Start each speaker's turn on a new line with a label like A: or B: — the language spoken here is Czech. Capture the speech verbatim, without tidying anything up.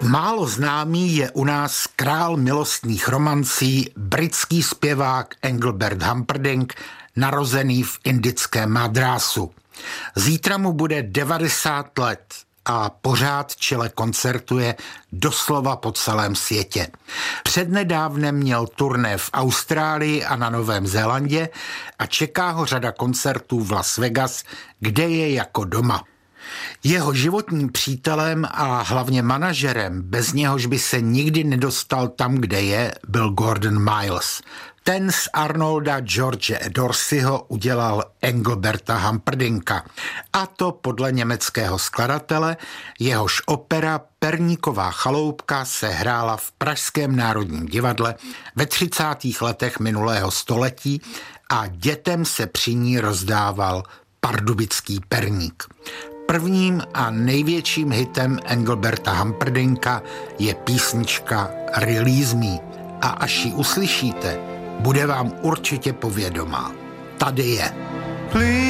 A: Málo známý je u nás král milostných romancí, britský zpěvák Engelbert Humperdinck, narozený v indickém Madrásu. Zítra mu bude devadesát let a pořád čile koncertuje doslova po celém světě. Přednedávnem měl turné v Austrálii a na Novém Zélandě a čeká ho řada koncertů v Las Vegas, kde je jako doma. Jeho životním přítelem a hlavně manažerem, bez něhož by se nikdy nedostal tam, kde je, byl Gordon Miles. Ten z Arnolda George Dorseyho udělal Engelberta Humperdincka. A to podle německého skladatele, jehož opera Perníková chaloupka se hrála v Pražském národním divadle ve třicátých letech minulého století a dětem se při ní rozdával pardubický perník. Prvním a největším hitem Engelberta Humperdincka je písnička Release Me a až ji uslyšíte, bude vám určitě povědomá. Tady je.